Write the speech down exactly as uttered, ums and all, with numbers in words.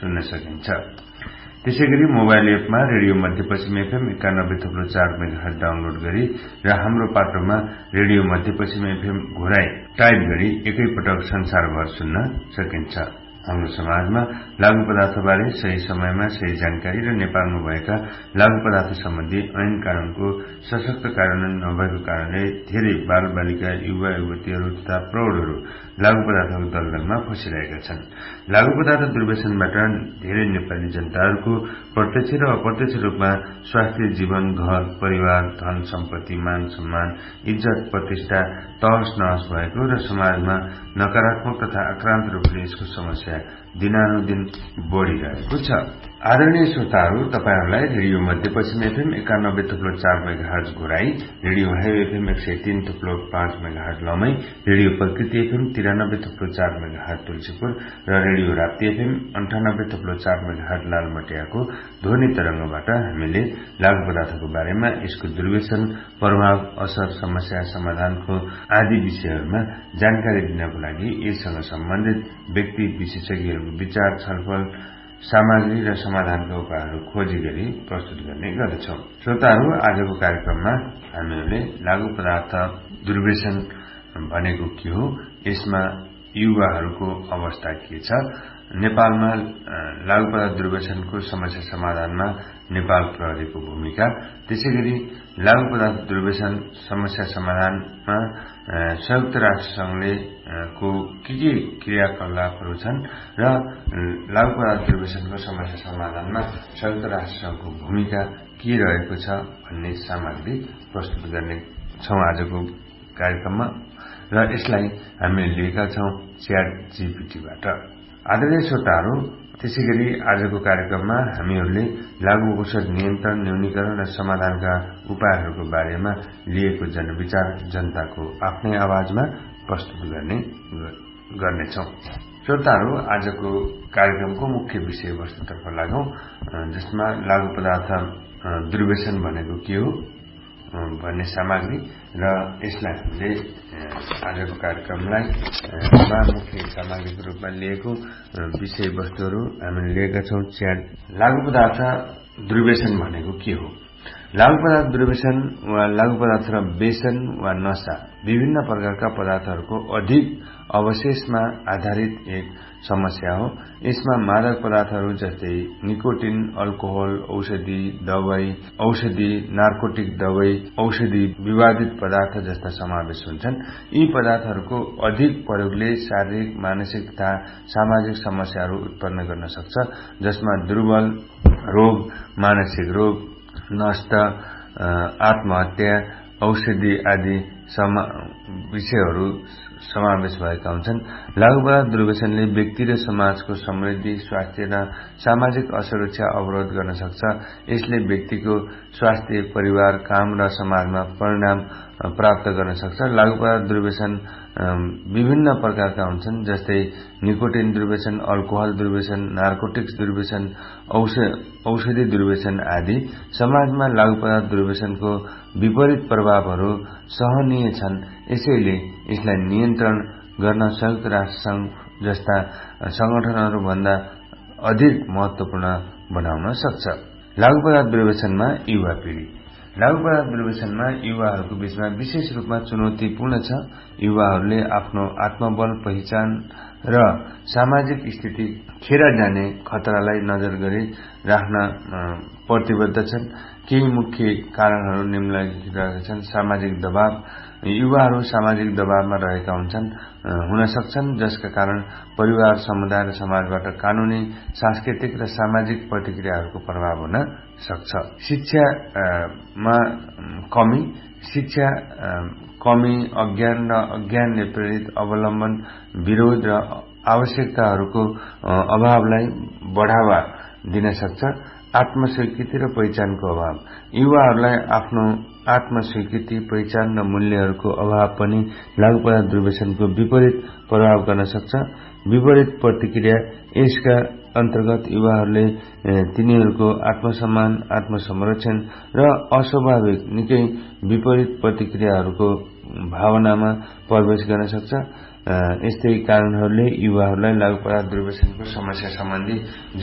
सुन्न सकिन्छ। त्यसैगरी मोबाइल एपमा रेडियो मध्यपश्चिम एफएम एकानब्बे थुप्रो चार मेगाहर्ज डाउनलोड गरी र हाम्रो पात्रोमा रेडियो मध्यपश्चिम एफएम घुराई टाइप गरी एकै पटक संसारभर सुन्न सकिन्छ। हाम्रो समाजमा लागू पदार्थबारे सही समयमा सही जानकारी र नेपालमा भएका लागू पदार्थ सम्बन्धी ऐन कानूनको सशक्त कार्यान्वयन नभएको कारणले धेरै बाल बालिका युवा युवतीहरू तथा प्रौढहरू लागू पदार्थको दलदलमा फसिरहेका छन्। लागू पदार्थ दुर्व्यसनबाट धेरै नेपाली जनताहरूको प्रत्यक्ष र अप्रत्यक्ष रूपमा स्वास्थ्य, जीवन, घर, परिवार, धन सम्पत्ति, मान सम्मान, इज्जत, प्रतिष्ठा तहस नहस भएको र समाजमा नकारात्मक तथा आक्रान्त रूपले यसको समस्या दिनानुदिन बढ़िरहेको छ। आदरणीय श्रोताहरू, तपाईहरूलाई रेडियो मध्यपश्चिम एफएम एकानब्बे थुप्लो चार मेगाहर्ज घुराई, रेडियो हाइवे एफएम एक सय तीन थुप्लो पाँच मेगाहर्ज लमई, रेडियो प्रकृति एफएम तिरानब्बे थुप्लो चार मेगाहर्ज तुलसीपुर र रेडियो राप्ती एफएम अन्ठानब्बे थुप्लो चार मेगाहर्ज लालमटियाको ध्वनि तरंगबाट हामीले लागू पदार्थको बारेमा, यसको दुर्व्यसन, प्रभाव, असर, समस्या, समाधानको आदि विषयहरूमा जानकारी दिनको लागि यससँग सम्बन्धित व्यक्ति विशेषज्ञहरूको विचार, छलफल, सामग्री र समाधानका उपायहरू खोजी गरी प्रस्तुत गर्ने गर्दछौं। श्रोताहरू, आजको कार्यक्रममा हामीहरूले लागू पदार्थ दुर्व्यसन भनेको के हो, यसमा युवाहरूको अवस्था के छ, नेपालमा लागू पदार्थ दुर्व्यसनको समस्या समाधानमा नेपाल प्रहरीको भूमिका, त्यसैगरी लागू पदार्थ दुर्व्यसन समस्या समाधानमा संयुक्त राष्ट्र संघले को के के क्रियाकलापहरू छन् र लागू पदार्थ दुर्व्यसनको समस्या समाधानमा संयुक्त राष्ट्र संघको भूमिका के रहेको छ भन्ने सामग्री प्रस्तुत गर्ने छौं आजको कार्यक्रममा र यसलाई हामीले लिएका छौं च्याट जीपीटीबाट। आदरणीय श्रोताहरू, त्यसैगरी आजको कार्यक्रममा हामीहरूले लागू औषध नियन्त्रण, न्यूनीकरण र समाधानका उपायहरूको बारेमा लिएको जनविचार जनताको आफ्नै आवाजमा प्रस्तुत गर्ने गर्नेछौं। श्रोताहरू, आजको कार्यक्रमको मुख्य विषयवस्तुतर्फ लागौं, जसमा लागू पदार्थ दुर्व्यसन भनेको के हो भन्ने सामग्री र यसलाई हामीले आजको कार्यक्रमलाई मुख्य सामग्रीको रूपमा लिएको विषयवस्तुहरू हामीले लिएका छौं। च्याट लागू पदार्थ दुर्व्यसन भनेको के हो? लागू पदार्थ दुर्व्यसन वा लागू पदार्थ र व्यसन वा नशा विभिन्न प्रकारका पदार्थहरूको अधिक अवशेषमा आधारित एक समस्या हो। यसमा मादक पदार्थहरू जस्तै निकोटिन, अल्कोहल, औषधि, दवाई, औषधि, नार्कोटिक दवाई, औषधि, विवादित पदार्थ जस्ता समावेश हुन्छन्। यी पदार्थहरूको अधिक प्रयोगले शारीरिक, मानसिक तथा सामाजिक समस्याहरू उत्पन्न गर्न सक्छ, जसमा दुर्बल, रोग, मानसिक रोग, नष्ट, आत्महत्या, औषधि आदि विषयहरू समावेश भएका हुन्छन्। लागू पदार्थ दुर्व्यसनले व्यक्ति र समाजको समृद्धि, स्वास्थ्य र सामाजिक असुरक्षा अवरोध गर्न सक्छ। यसले व्यक्तिको स्वास्थ्य, परिवार, काम र समाजमा परिणाम प्राप्त गर्न सक्छ। लागू पदार्थ दुर्व्यसन विभिन्न प्रकारका हुन्छन्, जस्तै निकोटिन दुर्व्यसन, अल्कोहल दुर्व्यसन, नार्कोटिक्स दुर्व्यसन, औषधि दुर्व्यसन आदि। समाजमा लागू पदार्थ दुर्व्यसनको विपरीत प्रभावहरू सहनीय छन्, यसैले यसलाई नियन्त्रण गर्न संयुक्त राष्ट्र संघ जस्ता संगठनहरूभन्दा अधिक महत्वपूर्ण बनाउन सक्छ। लागू पदार्थ दुर्व्यसनमा युवा पिढ़ी लागू पदार्थ दुर्व्यसनमा युवाहरूको बीचमा विशेष रूपमा चुनौतीपूर्ण छ। युवाहरूले आफ्नो आत्मबल, पहिचान र सामाजिक स्थिति खेर जाने खतरालाई नजर गरी राख्न प्रतिबद्ध छन्। केही मुख्य कारणहरू निम्नलिखित रहेका छन्। सामाजिक दबाव, युवाहरू सामाजिक दबावमा रहेका हुन्छन् हुन सक्छन्, जसका कारण परिवार, समुदाय र समाजबाट कानूनी, सांस्कृतिक र सामाजिक प्रतिक्रियाहरूको प्रभाव हुन सक्छ। शिक्षामा कमी, शिक्षा कमी, अज्ञान र अज्ञानले प्रेरित अवलम्बन, विरोध र आवश्यकताहरूको अभावलाई बढ़ावा दिन सक्छ। आत्मस्वीकृति र पहिचानको अभाव, युवाहरूलाई आफ्नो आत्मस्वीकृति, पहिचान र मूल्यहरूको अभाव पनि लागू पदार्थ दुर्व्यसनको विपरीत प्रभाव गर्न सक्छ। विपरीत प्रतिक्रिया, यसका अन्तर्गत युवाहरूले तिनीहरूको आत्मसम्मान, आत्मसंरक्षण र अस्वाभाविक निकै विपरीत प्रतिक्रियाहरूको भावनामा प्रवेश गर्न सक्छ। यस्तै कारणहरूले युवाहरूलाई लागू पदार्थ दुर्व्यसनको समस्या सम्बन्धी